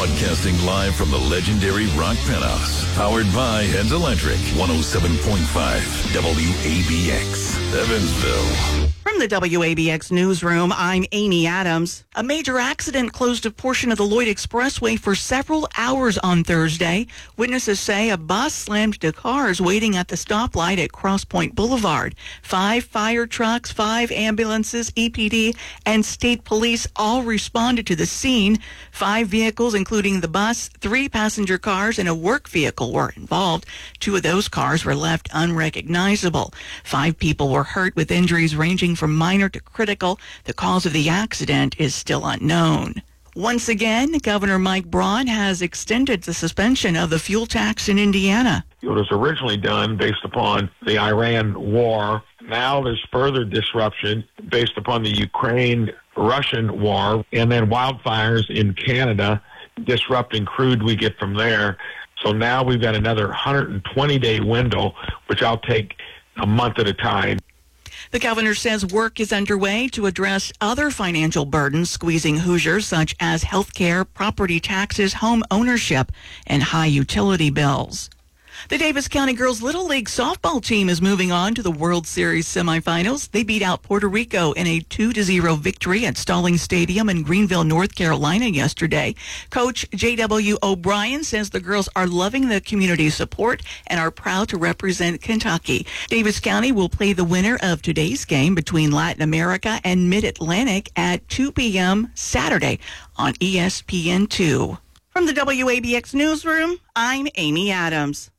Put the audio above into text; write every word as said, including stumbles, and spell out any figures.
Broadcasting live from the legendary Rock Penthouse. Powered by Heads Electric. one oh seven point five W A B X, Evansville. From the W A B X newsroom, I'm Amy Adams. A major accident closed a portion of the Lloyd Expressway for several hours on Thursday. Witnesses say a bus slammed into cars waiting at the stoplight at Cross Point Boulevard. Five fire trucks, five ambulances, E P D, and state police all responded to the scene. Five vehicles, including the bus, three passenger cars, and a work vehicle were involved. Two of those cars were left unrecognizable. Five people were hurt with injuries ranging from minor to critical. The cause of the accident is still unknown. Once again, Governor Mike Braun has extended the suspension of the fuel tax in Indiana. It was originally done based upon the Iran war. Now there's further disruption based upon the Ukraine-Russian war, and then wildfires in Canada disrupting crude we get from there. So now we've got another one hundred twenty day window, which I'll take a month at a time. The governor says work is underway to address other financial burdens squeezing Hoosiers, such as health care, property taxes, home ownership, and high utility bills. The Davis County Girls Little League softball team is moving on to the World Series semifinals. They beat out Puerto Rico in a two to zero victory at Stallings Stadium in Greenville, North Carolina yesterday. Coach J W O'Brien says the girls are loving the community support and are proud to represent Kentucky. Davis County will play the winner of today's game between Latin America and Mid-Atlantic at two p.m. Saturday on E S P N two. From the W A B X newsroom, I'm Amy Adams.